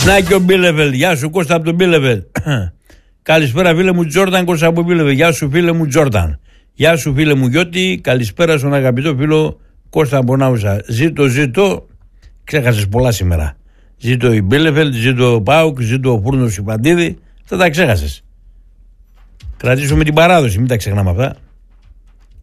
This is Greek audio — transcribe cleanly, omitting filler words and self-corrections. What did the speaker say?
Να και ο Μπίλεβελ. Γεια σου Κώστα από τον Μπίλεβελ. Καλησπέρα φίλε μου Τζόρνταν, Κώστα από Μπίλεβελ. Γεια σου φίλε μου Τζόρνταν. Γεια σου φίλε μου Γιώτη. Καλησπέρα στον αγαπητό φίλο Κώστα από Νάουσα. Ζήτω. Ξέχασες πολλά σήμερα. Ζήτω η Μπίλεβελ, ζήτω ο Πάουκ, ζήτω ο Φούρνος Ιπαντίδη. Αυτά τα ξέχασες. Κρατήσουμε την παράδοση, μην τα ξεχνάμε αυτά.